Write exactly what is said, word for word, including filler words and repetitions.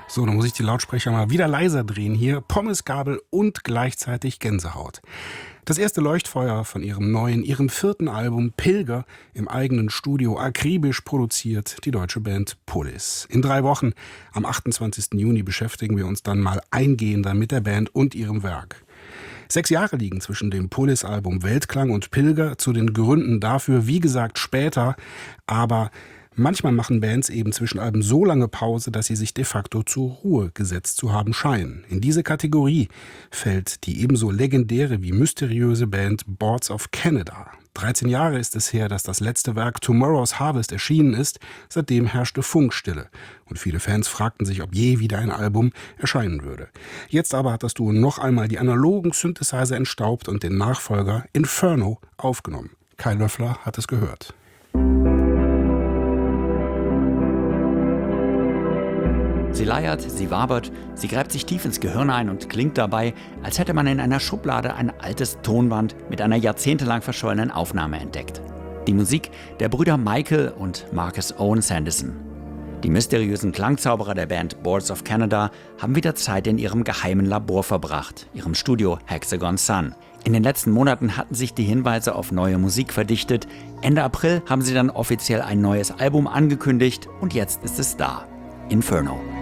So, dann muss ich die Lautsprecher mal wieder leiser drehen hier. Pommesgabel und gleichzeitig Gänsehaut. Das erste Leuchtfeuer von ihrem neuen, ihrem vierten Album Pilger im eigenen Studio akribisch produziert die deutsche Band Polis. In drei Wochen, am achtundzwanzigsten Juni, beschäftigen wir uns dann mal eingehender mit der Band und ihrem Werk. Sechs Jahre liegen zwischen dem Polis-Album Weltklang und Pilger. Zu den Gründen dafür, wie gesagt, später. Aber manchmal machen Bands eben zwischen Alben so lange Pause, dass sie sich de facto zur Ruhe gesetzt zu haben scheinen. In diese Kategorie fällt die ebenso legendäre wie mysteriöse Band Boards of Canada. dreizehn Jahre ist es her, dass das letzte Werk Tomorrow's Harvest erschienen ist. Seitdem herrschte Funkstille. Und viele Fans fragten sich, ob je wieder ein Album erscheinen würde. Jetzt aber hat das Duo noch einmal die analogen Synthesizer entstaubt und den Nachfolger Inferno aufgenommen. Kai Löffler hat es gehört. Sie leiert, sie wabert, sie greift sich tief ins Gehirn ein und klingt dabei, als hätte man in einer Schublade ein altes Tonband mit einer jahrzehntelang verschollenen Aufnahme entdeckt. Die Musik der Brüder Michael und Marcus Owen Sanderson. Die mysteriösen Klangzauberer der Band Boards of Canada haben wieder Zeit in ihrem geheimen Labor verbracht, ihrem Studio Hexagon Sun. In den letzten Monaten hatten sich die Hinweise auf neue Musik verdichtet. Ende April haben sie dann offiziell ein neues Album angekündigt und jetzt ist es da. Inferno.